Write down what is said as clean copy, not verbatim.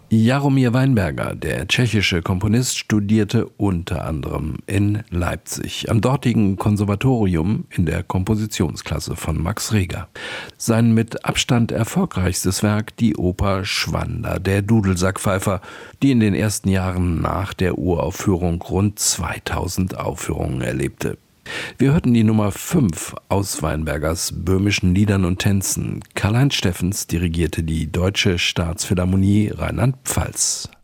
Jaromír Weinberger, der tschechische Komponist, studierte unter anderem in Leipzig, am dortigen Konservatorium in der Kompositionsklasse von Max Reger. Sein mit Abstand erfolgreichstes Werk, die Oper Schwander, der Dudelsackpfeifer, die in den ersten Jahren nach der Uraufführung rund 2000 Aufführungen erlebte. Wir hörten die Nummer 5 aus Weinbergers Böhmischen Liedern und Tänzen. Karl-Heinz Steffens dirigierte die Deutsche Staatsphilharmonie Rheinland-Pfalz.